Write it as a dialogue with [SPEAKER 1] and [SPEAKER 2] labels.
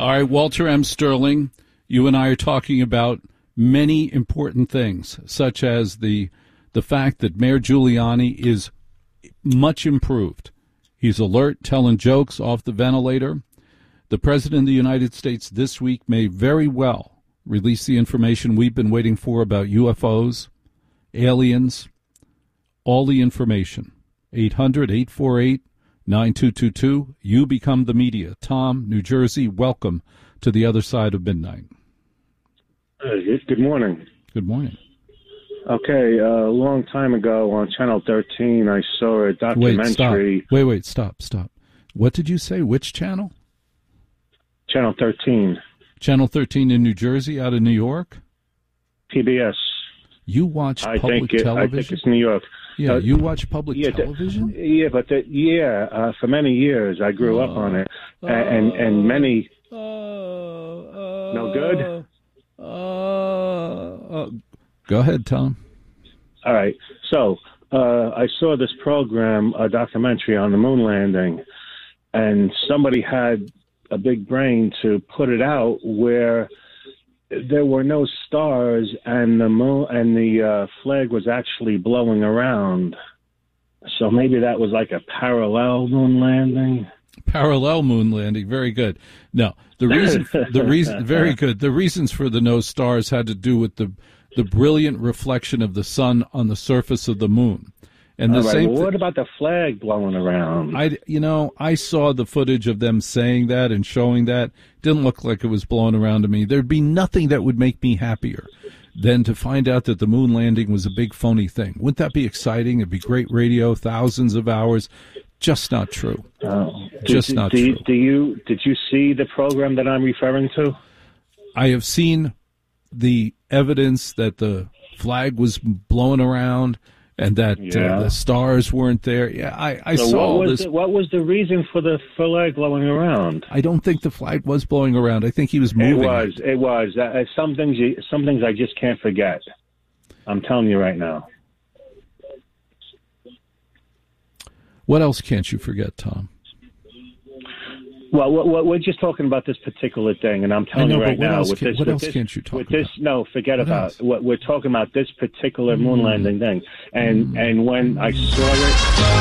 [SPEAKER 1] All right, Walter M. Sterling, you and I are talking about many important things, such as the fact that Mayor Giuliani is much improved. He's alert, telling jokes off the ventilator. The President of the United States this week may very well release the information we've been waiting for about UFOs, aliens, all the information. 800-848-9222. You become the media. Tom, New Jersey, welcome to the other side of midnight.
[SPEAKER 2] Good morning.
[SPEAKER 1] Good morning.
[SPEAKER 2] Okay, a long time ago on Channel 13, I saw a documentary.
[SPEAKER 1] Wait, stop. What did you say? Which channel?
[SPEAKER 2] Channel 13.
[SPEAKER 1] Channel 13 in New Jersey, out of New York?
[SPEAKER 2] PBS.
[SPEAKER 1] You watch public television?
[SPEAKER 2] I think it's New York.
[SPEAKER 1] Yeah, you watch public television?
[SPEAKER 2] For many years I grew up on it, and many. No good.
[SPEAKER 1] Go ahead, Tom.
[SPEAKER 2] All right. So I saw this program, a documentary on the moon landing, and somebody had a big brain to put it out where there were no stars, and the moon and the flag was actually blowing around. So maybe that was like a parallel moon landing.
[SPEAKER 1] Parallel moon landing, very good. No, the reason, very good. The reasons for the no stars had to do with the brilliant reflection of the sun on the surface of the moon. And the same.
[SPEAKER 2] Well, what about the flag blowing around?
[SPEAKER 1] I saw the footage of them saying that and showing that. Didn't look like it was blowing around to me. There'd be nothing that would make me happier than to find out that the moon landing was a big phony thing. Wouldn't that be exciting? It'd be great radio, thousands of hours. Just not true. Just not true.
[SPEAKER 2] Did you see the program that I'm referring to?
[SPEAKER 1] I have seen the evidence that the flag was blowing around and that the stars weren't there. Yeah, I saw this.
[SPEAKER 2] What was the reason for the flag blowing around?
[SPEAKER 1] I don't think the flag was blowing around. I think he was moving.
[SPEAKER 2] It was. Some things I just can't forget. I'm telling you right now.
[SPEAKER 1] What else can't you forget, Tom?
[SPEAKER 2] Well, we're just talking about this particular thing, and I'm telling you right now.
[SPEAKER 1] What else can't you talk about?
[SPEAKER 2] No, forget about it. We're talking about this particular moon landing thing. And when I saw it...